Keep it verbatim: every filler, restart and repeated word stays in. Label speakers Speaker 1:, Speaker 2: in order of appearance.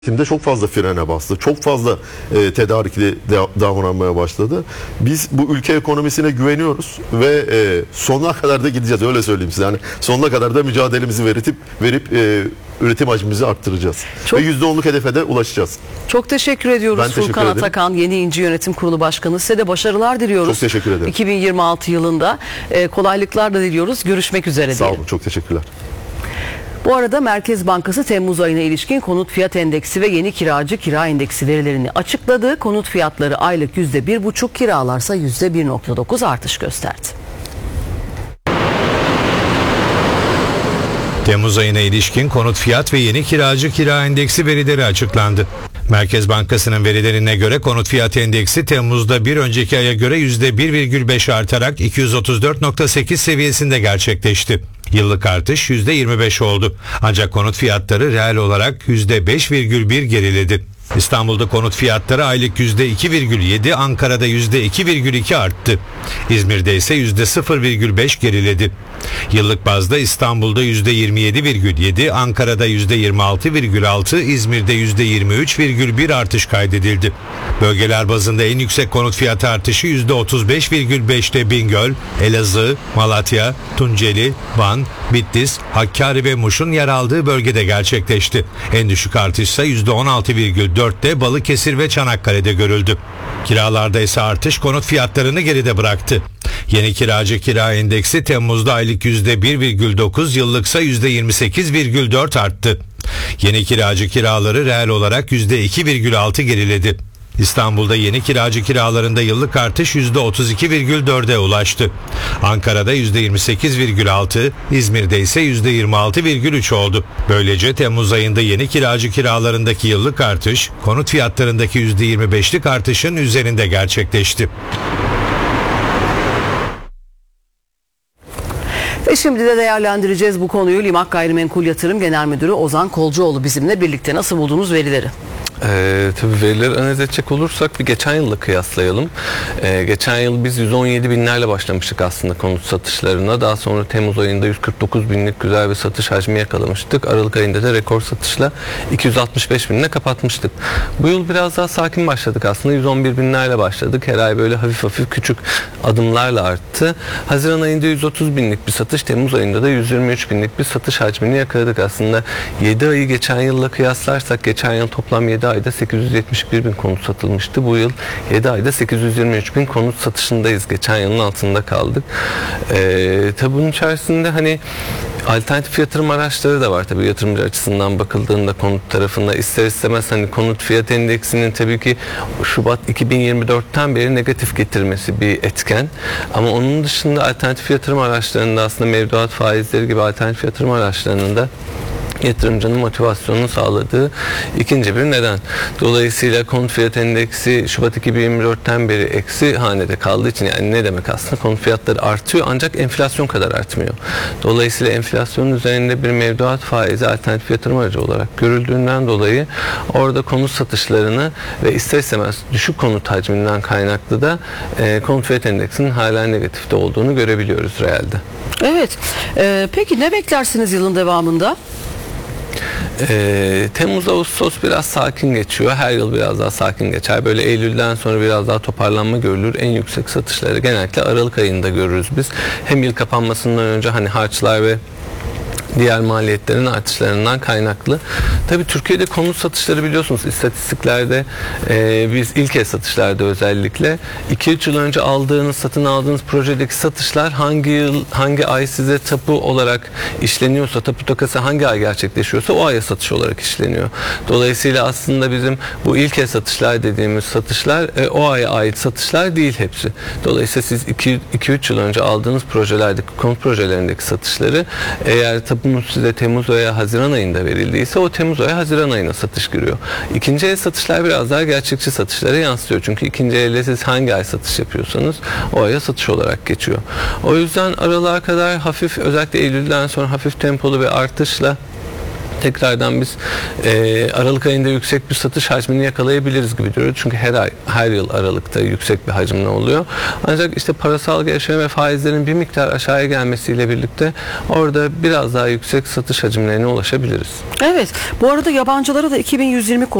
Speaker 1: Şimdi çok fazla frene bastı. Çok fazla e, tedarikli davranmaya başladı. Biz bu ülke ekonomisine güveniyoruz ve e, sonuna kadar da gideceğiz. Öyle söyleyeyim size. Yani sonuna kadar da mücadelemizi verip verip e, üretim hacmimizi arttıracağız. Çok, ve yüzde onluk hedefe de ulaşacağız.
Speaker 2: Çok teşekkür ediyoruz
Speaker 1: ben teşekkür
Speaker 2: Furkan
Speaker 1: ederim.
Speaker 2: Atakan, Yeni İnci Yönetim Kurulu Başkanı. Size de başarılar diliyoruz.
Speaker 1: Çok teşekkür ederim.
Speaker 2: iki bin yirmi altı yılında e, kolaylıklar da diliyoruz. Görüşmek üzere
Speaker 1: Sağ
Speaker 2: diyelim.
Speaker 1: olun. Çok teşekkürler.
Speaker 2: Bu arada Merkez Bankası Temmuz ayına ilişkin konut fiyat endeksi ve yeni kiracı kira endeksi verilerini açıkladı. Konut fiyatları aylık yüzde bir buçuk, kiralarsa yüzde bir nokta dokuz artış gösterdi.
Speaker 3: Temmuz ayına ilişkin konut fiyat ve yeni kiracı kira endeksi verileri açıklandı. Merkez Bankası'nın verilerine göre konut fiyat endeksi Temmuz'da bir önceki aya göre yüzde bir virgül beş artarak iki yüz otuz dört nokta sekiz seviyesinde gerçekleşti. Yıllık artış yüzde yirmi beş oldu. Ancak konut fiyatları reel olarak yüzde beş virgül bir geriledi. İstanbul'da konut fiyatları aylık yüzde iki virgül yedi, Ankara'da yüzde iki virgül iki arttı. İzmir'de ise yüzde sıfır virgül beş geriledi. Yıllık bazda İstanbul'da yüzde yirmi yedi virgül yedi, Ankara'da yüzde yirmi altı virgül altı, İzmir'de yüzde yirmi üç virgül bir artış kaydedildi. Bölgeler bazında en yüksek konut fiyatı artışı yüzde otuz beş virgül beşte Bingöl, Elazığ, Malatya, Tunceli, Van, Bitlis, Hakkari ve Muş'un yer aldığı bölgede gerçekleşti. En düşük artış ise yüzde on altı virgül dörtte Balıkesir ve Çanakkale'de görüldü. Kiralarda ise artış konut fiyatlarını geride bıraktı. Yeni kiracı kira endeksi Temmuz'da aylık yüzde bir virgül dokuz, yıllıksa yüzde yirmi sekiz virgül dört arttı. Yeni kiracı kiraları reel olarak yüzde iki virgül altı geriledi. İstanbul'da yeni kiracı kiralarında yıllık artış yüzde otuz iki virgül dörde ulaştı. Ankara'da yüzde yirmi sekiz virgül altı, İzmir'de ise yüzde yirmi altı virgül üç oldu. Böylece Temmuz ayında yeni kiracı kiralarındaki yıllık artış, konut fiyatlarındaki yüzde yirmi beşlik artışın üzerinde gerçekleşti.
Speaker 2: Ve şimdi de değerlendireceğiz bu konuyu. Limak Gayrimenkul Yatırım Genel Müdürü Ozan Kolcuoğlu bizimle birlikte. Nasıl buldunuz verileri?
Speaker 4: Ee, tabii verileri analiz edecek olursak bir geçen yılla kıyaslayalım. Ee, geçen yıl biz yüz on yedi binlerle başlamıştık aslında konut satışlarına. Daha sonra Temmuz ayında yüz kırk dokuz binlik güzel bir satış hacmi yakalamıştık. Aralık ayında da rekor satışla iki yüz altmış beş binle kapatmıştık. Bu yıl biraz daha sakin başladık aslında. yüz on bir binlerle başladık. Her ay böyle hafif hafif küçük adımlarla arttı. Haziran ayında yüz otuz binlik bir satış, Temmuz ayında da yüz yirmi üç binlik bir satış hacmini yakaladık. Aslında yedi ayı geçen yılla kıyaslarsak geçen yıl toplam yedi ayda sekiz yüz yetmiş bir bin konut satılmıştı. Bu yıl yedi ayda sekiz yüz yirmi üç bin konut satışındayız. Geçen yılın altında kaldık. Ee, tabi bunun içerisinde hani alternatif yatırım araçları da var tabii yatırımcı açısından bakıldığında konut tarafında ister istemez hani konut fiyat endeksinin tabii ki Şubat iki bin yirmi dörtten beri negatif getirmesi bir etken. Ama onun dışında alternatif yatırım araçlarında aslında mevduat faizleri gibi alternatif yatırım araçlarının da yatırımcının motivasyonunu sağladığı ikinci bir neden. Dolayısıyla konut fiyat endeksi Şubat iki bin yirmi dörtten beri eksi hanede kaldığı için, yani ne demek aslında, konut fiyatları artıyor ancak enflasyon kadar artmıyor. Dolayısıyla enflasyonun üzerinde bir mevduat faizi alternatif yatırım aracı olarak görüldüğünden dolayı orada konut satışlarını ve ister istemez düşük konut hacminden kaynaklı da e, konut fiyat endeksinin hala negatifte olduğunu görebiliyoruz realde.
Speaker 2: Evet. Ee, peki ne beklersiniz yılın devamında?
Speaker 4: Ee, Temmuz Ağustos biraz sakin geçiyor. Her yıl biraz daha sakin geçer. Böyle Eylül'den sonra biraz daha toparlanma görülür. En yüksek satışları genellikle Aralık ayında görürüz biz. Hem yıl kapanmasından önce hani harçlar ve diğer maliyetlerin artışlarından kaynaklı. Tabii Türkiye'de konut satışları biliyorsunuz istatistiklerde e, biz ilk el satışlarda özellikle iki üç yıl önce aldığınız, satın aldığınız projedeki satışlar hangi yıl, hangi ay size tapu olarak işleniyorsa, tapu takası hangi ay gerçekleşiyorsa o aya satış olarak işleniyor. Dolayısıyla aslında bizim bu ilk el satışlar dediğimiz satışlar e, o aya ait satışlar değil hepsi. Dolayısıyla siz iki üç yıl önce aldığınız projelerdeki, konut projelerindeki satışları eğer tapu bunun size Temmuz veya Haziran ayında verildiyse o Temmuz veya Haziran ayına satış giriyor. İkinci el satışlar biraz daha gerçekçi satışlara yansıyor. Çünkü ikinci elde siz hangi ay satış yapıyorsanız o aya satış olarak geçiyor. O yüzden aralığa kadar hafif, özellikle Eylül'den sonra hafif tempolu bir artışla tekrardan biz e, Aralık ayında yüksek bir satış hacmini yakalayabiliriz gibi duruyor. Çünkü her ay, her yıl Aralık'ta yüksek bir hacimle oluyor. Ancak işte parasal gelişme ve faizlerin bir miktar aşağıya gelmesiyle birlikte orada biraz daha yüksek satış hacimlerine ulaşabiliriz.
Speaker 2: Evet. Bu arada yabancılara da iki bin yüz yirmi